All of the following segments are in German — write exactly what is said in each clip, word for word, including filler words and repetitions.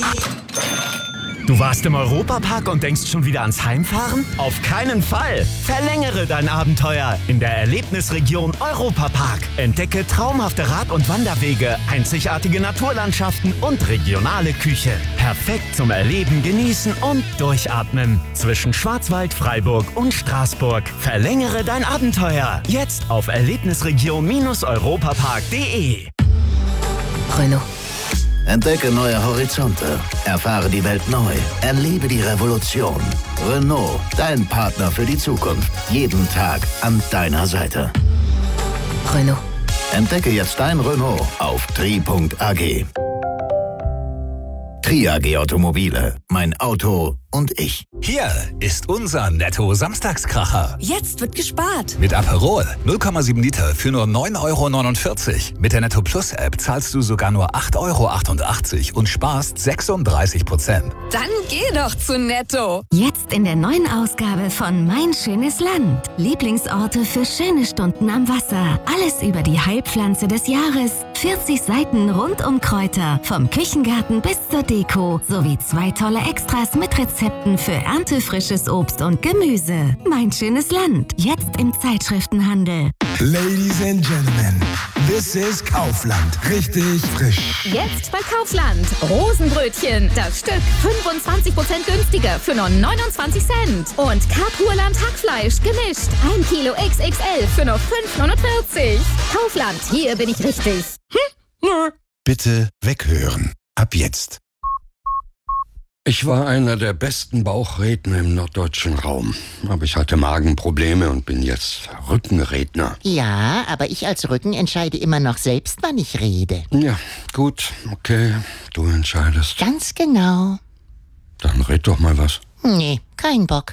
Du warst im Europapark und denkst schon wieder ans Heimfahren? Auf keinen Fall! Verlängere dein Abenteuer in der Erlebnisregion Europapark. Entdecke traumhafte Rad- und Wanderwege, einzigartige Naturlandschaften und regionale Küche. Perfekt zum Erleben, Genießen und Durchatmen. Zwischen Schwarzwald, Freiburg und Straßburg. Verlängere dein Abenteuer. Jetzt auf erlebnisregion europapark punkt de. Renault. Entdecke neue Horizonte. Erfahre die Welt neu. Erlebe die Revolution. Renault, dein Partner für die Zukunft. Jeden Tag an deiner Seite. Renault. Entdecke jetzt dein Renault auf tri punkt a g. tri A G Automobile. Mein Auto und ich. Hier ist unser Netto-Samstagskracher. Jetzt wird gespart. Mit Aperol null Komma sieben Liter für nur neun Euro neunundvierzig. Mit der Netto Plus App zahlst du sogar nur acht Euro achtundachtzig und sparst sechsunddreißig Prozent. Dann geh doch zu Netto. Jetzt in der neuen Ausgabe von Mein schönes Land. Lieblingsorte für schöne Stunden am Wasser. Alles über die Heilpflanze des Jahres. vierzig Seiten rund um Kräuter. Vom Küchengarten bis zur Deko. Sowie zwei tolle Extras mit Rezepten für erntefrisches Obst und Gemüse. Mein schönes Land. Jetzt im Zeitschriftenhandel. Ladies and Gentlemen, this is Kaufland. Richtig frisch. Jetzt bei Kaufland. Rosenbrötchen. Das Stück fünfundzwanzig Prozent günstiger für nur neunundzwanzig Cent. Und Kapurland Hackfleisch gemischt. ein Kilo X X L für nur fünf neunundvierzig. Kaufland, hier bin ich richtig. Hm? Bitte weghören. Ab jetzt. Ich war einer der besten Bauchredner im norddeutschen Raum. Aber ich hatte Magenprobleme und bin jetzt Rückenredner. Ja, aber ich als Rücken entscheide immer noch selbst, wann ich rede. Ja, gut, okay, du entscheidest. Ganz genau. Dann red doch mal was. Nee, kein Bock.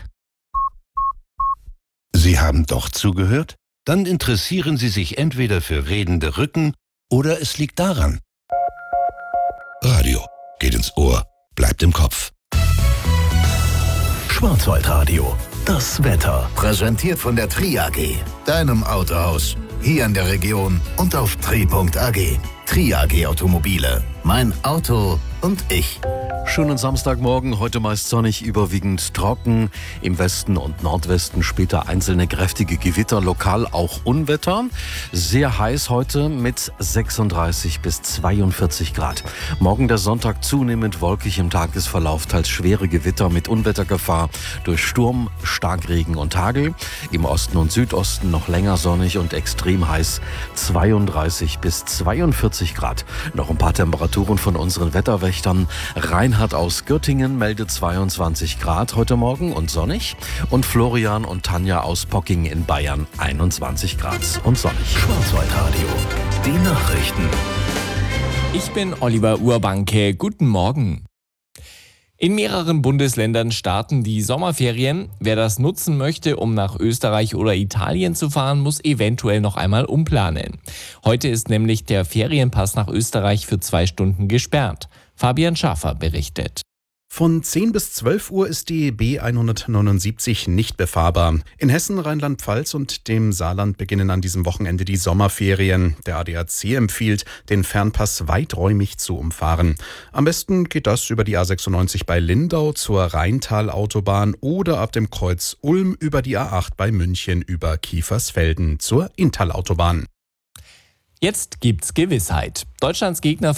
Sie haben doch zugehört? Dann interessieren Sie sich entweder für redende Rücken oder es liegt daran. Radio geht ins Ohr, bleibt im Kopf. Schwarzwaldradio. Das Wetter. Präsentiert von der tri A G. Deinem Autohaus. Hier in der Region und auf tri punkt a g. tri A G Automobile. Mein Auto und ich. Schönen Samstagmorgen, heute meist sonnig, überwiegend trocken. Im Westen und Nordwesten später einzelne kräftige Gewitter, lokal auch Unwetter. Sehr heiß heute mit sechsunddreißig bis zweiundvierzig Grad. Morgen der Sonntag zunehmend wolkig im Tagesverlauf, teils schwere Gewitter mit Unwettergefahr durch Sturm, Starkregen und Hagel. Im Osten und Südosten noch länger sonnig und extrem heiß, zweiunddreißig bis zweiundvierzig Grad. Noch ein paar Temperaturen von unseren Wetterwächtern. Reinhard aus Göttingen meldet zweiundzwanzig Grad heute Morgen und sonnig. Und Florian und Tanja aus Pocking in Bayern einundzwanzig Grad und sonnig. Schwarzwaldradio. Die Nachrichten. Ich bin Oliver Urbanke. Guten Morgen. In mehreren Bundesländern starten die Sommerferien. Wer das nutzen möchte, um nach Österreich oder Italien zu fahren, muss eventuell noch einmal umplanen. Heute ist nämlich der Ferienpass nach Österreich für zwei Stunden gesperrt. Fabian Schafer berichtet. Von zehn bis zwölf Uhr ist die B hundertneunundsiebzig nicht befahrbar. In Hessen, Rheinland-Pfalz und dem Saarland beginnen an diesem Wochenende die Sommerferien. Der A D A C empfiehlt, den Fernpass weiträumig zu umfahren. Am besten geht das über die A sechsundneunzig bei Lindau zur Rheintalautobahn oder ab dem Kreuz Ulm über die A acht bei München über Kiefersfelden zur Inntal-Autobahn. Jetzt gibt's Gewissheit. Deutschlands Gegner